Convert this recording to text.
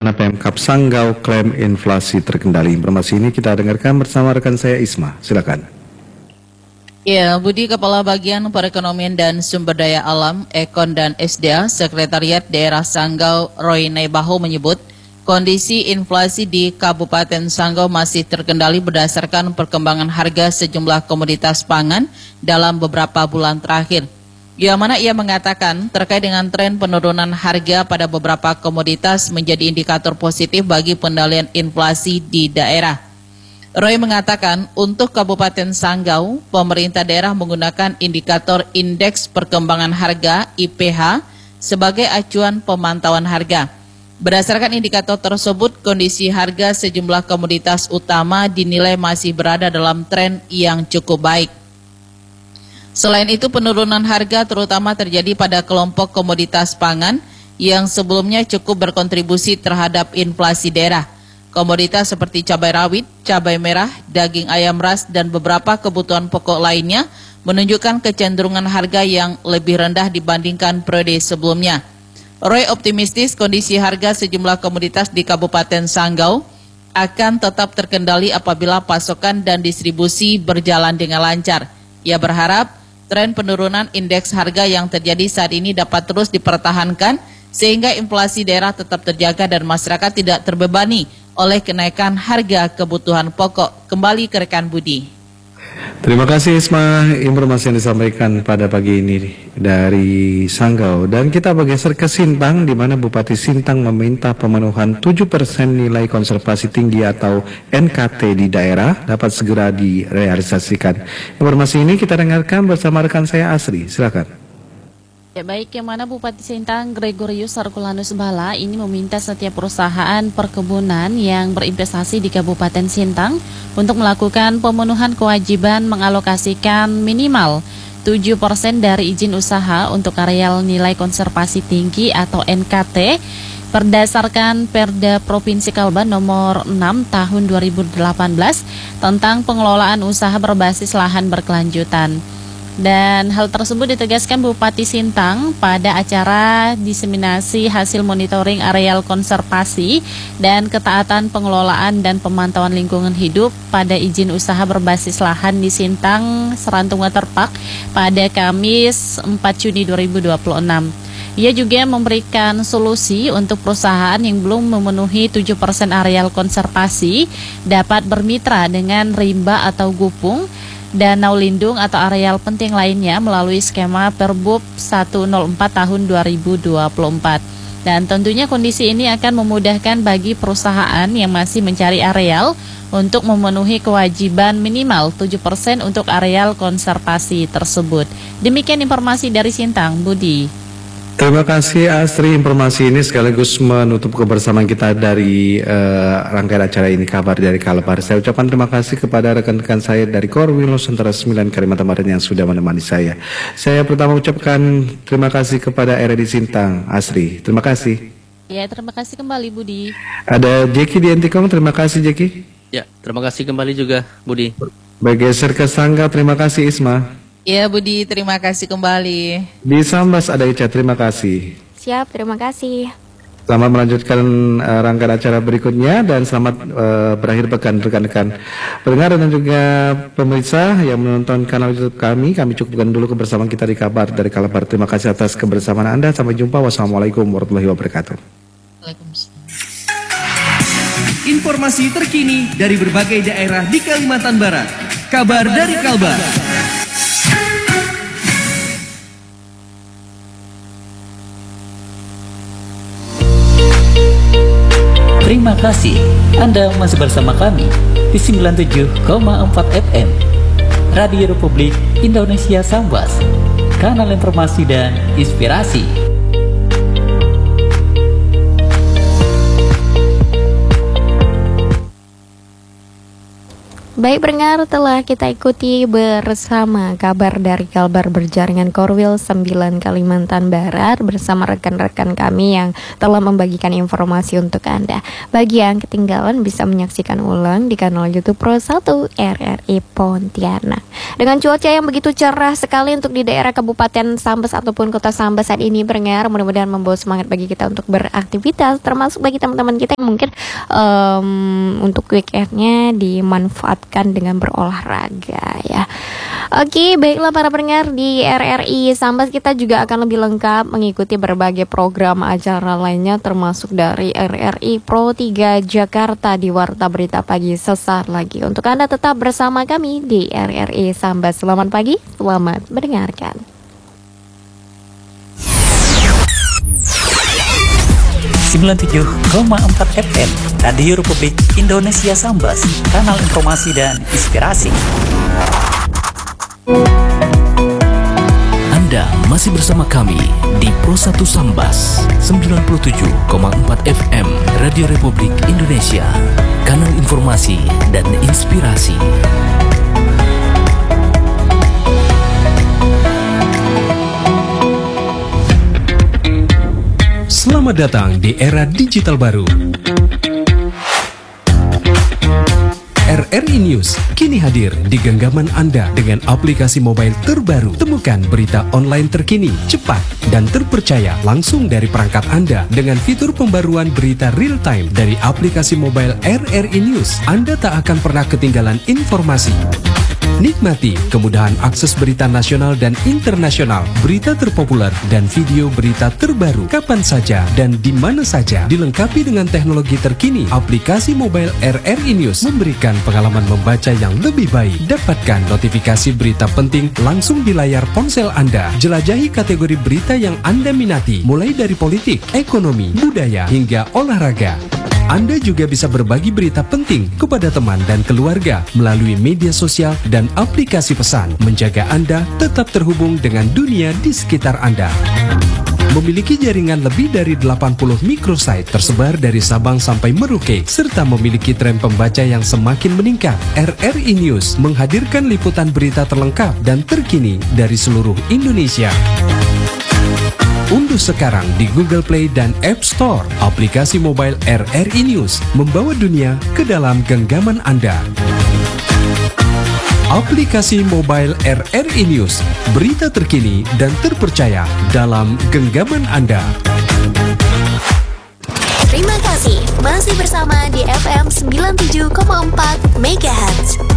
karena Pemkab Sanggau klaim inflasi terkendali. Informasi ini kita dengarkan bersama rekan saya Isma. Silakan. Ya, Budi, Kepala Bagian Perekonomian dan Sumber Daya Alam, Ekon dan SDA, Sekretariat Daerah Sanggau, Roy Nebaho menyebut, kondisi inflasi di Kabupaten Sanggau masih terkendali berdasarkan perkembangan harga sejumlah komoditas pangan dalam beberapa bulan terakhir. Yang mana ia mengatakan terkait dengan tren penurunan harga pada beberapa komoditas menjadi indikator positif bagi pengendalian inflasi di daerah. Roy mengatakan untuk Kabupaten Sanggau, pemerintah daerah menggunakan indikator Indeks Perkembangan Harga (IPH) sebagai acuan pemantauan harga. Berdasarkan indikator tersebut, kondisi harga sejumlah komoditas utama dinilai masih berada dalam tren yang cukup baik. Selain itu, penurunan harga terutama terjadi pada kelompok komoditas pangan yang sebelumnya cukup berkontribusi terhadap inflasi daerah. Komoditas seperti cabai rawit, cabai merah, daging ayam ras, dan beberapa kebutuhan pokok lainnya menunjukkan kecenderungan harga yang lebih rendah dibandingkan periode sebelumnya. Roy optimistis kondisi harga sejumlah komoditas di Kabupaten Sanggau akan tetap terkendali apabila pasokan dan distribusi berjalan dengan lancar. Ia berharap tren penurunan indeks harga yang terjadi saat ini dapat terus dipertahankan sehingga inflasi daerah tetap terjaga dan masyarakat tidak terbebani oleh kenaikan harga kebutuhan pokok. Kembali ke rekan Budi. Terima kasih Isma, informasi yang disampaikan pada pagi ini dari Sanggau. Dan kita bergeser ke Sintang, di mana Bupati Sintang meminta pemenuhan 7% nilai konservasi tinggi atau NKT di daerah dapat segera direalisasikan. Informasi ini kita dengarkan bersama rekan saya Asri. Silakan. Ya, baik, yang mana Bupati Sintang Gregorius Sarkulanus Bala ini meminta setiap perusahaan perkebunan yang berinvestasi di Kabupaten Sintang untuk melakukan pemenuhan kewajiban mengalokasikan minimal 7% dari izin usaha untuk areal nilai konservasi tinggi atau NKT berdasarkan Perda Provinsi Kalbar nomor 6 tahun 2018 tentang pengelolaan usaha berbasis lahan berkelanjutan. Dan hal tersebut ditegaskan Bupati Sintang pada acara diseminasi hasil monitoring areal konservasi dan ketaatan pengelolaan dan pemantauan lingkungan hidup pada izin usaha berbasis lahan di Sintang, Serantung Waterpark pada Kamis 4 Juni 2026. Ia juga memberikan solusi untuk perusahaan yang belum memenuhi 7% areal konservasi dapat bermitra dengan rimba atau gupung, danau lindung atau areal penting lainnya melalui skema Perbup 104 tahun 2024. Dan tentunya kondisi ini akan memudahkan bagi perusahaan yang masih mencari areal untuk memenuhi kewajiban minimal 7% untuk areal konservasi tersebut. Demikian informasi dari Sintang, Budi. Terima kasih Astri, informasi ini sekaligus menutup kebersamaan kita dari rangkaian acara ini, kabar dari Kalbar. Saya ucapkan terima kasih kepada rekan-rekan saya dari Korwil Nusantara 9 Kalimantan Barat yang sudah menemani saya. Saya pertama ucapkan terima kasih kepada RRI Sintang, Astri. Terima kasih. Ya, terima kasih kembali Budi. Ada Jeki di Entikong, terima kasih Jeki. Ya, terima kasih kembali juga Budi. Bergeser ke Sanggau, terima kasih Isma. Ya Budi, terima kasih kembali. Di Sambas ada Ica, terima kasih. Siap, terima kasih. Selamat melanjutkan rangkaian acara berikutnya dan selamat berakhir pekan rekan-rekan pendengar dan juga pemirsa yang menonton kanal YouTube kami. Kami cukupkan dulu kebersamaan kita di kabar dari Kalbar. Terima kasih atas kebersamaan Anda. Sampai jumpa. Wassalamualaikum warahmatullahi wabarakatuh. Waalaikumsalam. Informasi terkini dari berbagai daerah di Kalimantan Barat. Kabar dari Kalbar. Terima kasih Anda masih bersama kami di 97,4 FM Radio Republik Indonesia Sambas, kanal informasi dan inspirasi. Baik pendengar, telah kita ikuti bersama kabar dari Kalbar Berjaringan Korwil 9 Kalimantan Barat bersama rekan-rekan kami yang telah membagikan informasi untuk Anda. Bagi yang ketinggalan bisa menyaksikan ulang di kanal YouTube Pro 1 RRI Pontianak. Dengan cuaca yang begitu cerah sekali untuk di daerah Kabupaten Sambas ataupun Kota Sambas saat ini pendengar, mudah-mudahan membawa semangat bagi kita untuk beraktivitas, termasuk bagi teman-teman kita yang mungkin untuk weekendnya dimanfaatkan dengan berolahraga ya. Oke, baiklah para pendengar, di RRI Sambas kita juga akan lebih lengkap mengikuti berbagai program acara lainnya termasuk dari RRI Pro 3 Jakarta di Warta Berita Pagi sesaat lagi. Untuk Anda tetap bersama kami di RRI Sambas. Selamat pagi, selamat mendengarkan. 97,4 FM Radio Republik Indonesia Sambas, kanal informasi dan inspirasi. Anda masih bersama kami di Pro 1 Sambas 97,4 FM Radio Republik Indonesia, kanal informasi dan inspirasi. Selamat datang di era digital baru. RRI News kini hadir di genggaman Anda dengan aplikasi mobile terbaru. Temukan berita online terkini, cepat, dan terpercaya langsung dari perangkat Anda dengan fitur pembaruan berita real time dari aplikasi mobile RRI News. Anda tak akan pernah ketinggalan informasi. Nikmati kemudahan akses berita nasional dan internasional, berita terpopuler, dan video berita terbaru kapan saja dan di mana saja. Dilengkapi dengan teknologi terkini, aplikasi mobile RRI News memberikan pengalaman membaca yang lebih baik. Dapatkan notifikasi berita penting langsung di layar ponsel Anda. Jelajahi kategori berita yang Anda minati, mulai dari politik, ekonomi, budaya, hingga olahraga. Anda juga bisa berbagi berita penting kepada teman dan keluarga melalui media sosial dan aplikasi pesan, menjaga Anda tetap terhubung dengan dunia di sekitar Anda. Memiliki jaringan lebih dari 80 microsite tersebar dari Sabang sampai Merauke, serta memiliki tren pembaca yang semakin meningkat. RRI News menghadirkan liputan berita terlengkap dan terkini dari seluruh Indonesia. Unduh sekarang di Google Play dan App Store aplikasi mobile RRI News, membawa dunia ke dalam genggaman Anda. Aplikasi mobile RRI News, berita terkini dan terpercaya dalam genggaman Anda. Terima kasih masih bersama di FM 97,4 MHz.